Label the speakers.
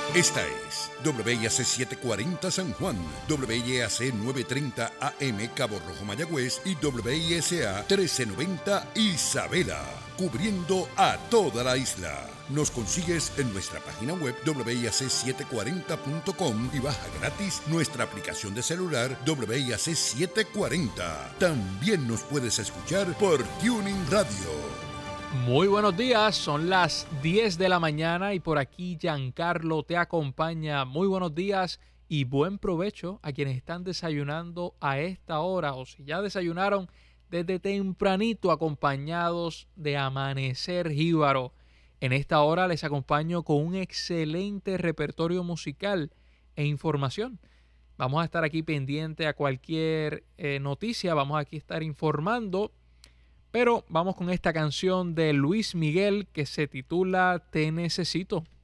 Speaker 1: Esta es WIAC 740 San Juan, WIAC 930 AM Cabo Rojo Mayagüez y WISA 1390 Isabela, cubriendo a toda la isla. Nos consigues en nuestra página web WIAC740.com y baja gratis nuestra aplicación de celular WIAC 740. También nos puedes escuchar por Tuning Radio.
Speaker 2: Muy buenos días, son las 10 de la mañana y por aquí Giancarlo te acompaña. Muy buenos días y buen provecho a quienes están desayunando a esta hora o si ya desayunaron desde tempranito acompañados de Amanecer Jíbaro. En esta hora les acompaño con un excelente repertorio musical e información. Vamos a estar aquí pendiente a cualquier noticia, vamos aquí a estar informando. Pero vamos con esta canción de Luis Miguel que se titula Te Necesito.